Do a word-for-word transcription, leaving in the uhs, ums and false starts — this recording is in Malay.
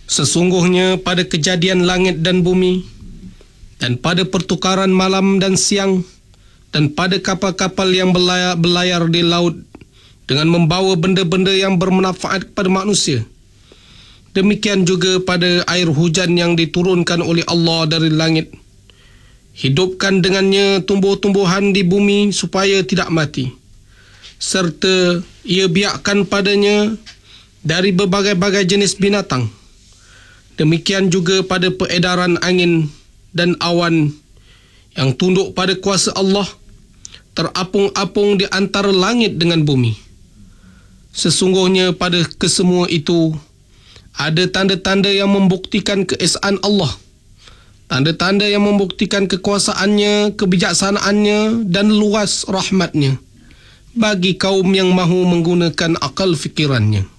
Sesungguhnya pada kejadian langit dan bumi, dan pada pertukaran malam dan siang, dan pada kapal-kapal yang berlayar, berlayar di laut dengan membawa benda-benda yang bermanfaat kepada manusia. Demikian juga pada air hujan yang diturunkan oleh Allah dari langit. Hidupkan dengannya tumbuh-tumbuhan di bumi supaya tidak mati. Serta ia biarkan padanya dari berbagai-bagai jenis binatang. Demikian juga pada peredaran angin dan awan yang tunduk pada kuasa Allah, terapung-apung di antara langit dengan bumi. Sesungguhnya pada kesemua itu ada tanda-tanda yang membuktikan keesaan Allah, tanda-tanda yang membuktikan kekuasaannya, kebijaksanaannya dan luas rahmatnya bagi kaum yang mahu menggunakan akal fikirannya.